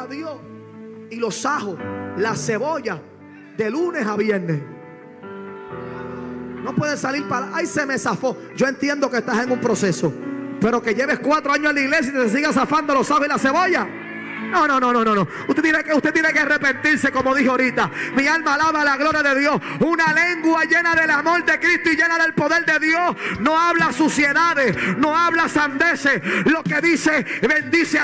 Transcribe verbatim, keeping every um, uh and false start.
a Dios. Y los ajos, la cebolla, de lunes a viernes. No puedes salir para... Ay, se me zafó. Yo entiendo que estás en un proceso, pero que lleves cuatro años en la iglesia y te sigas zafando los ajos y la cebolla. No, no, no, no, no, no. Usted tiene que, usted tiene que arrepentirse, como dije ahorita. Mi alma alaba la gloria de Dios. Una lengua llena del amor de Cristo y llena del poder de Dios no habla suciedades, no habla sandeces. Lo que dice, bendice a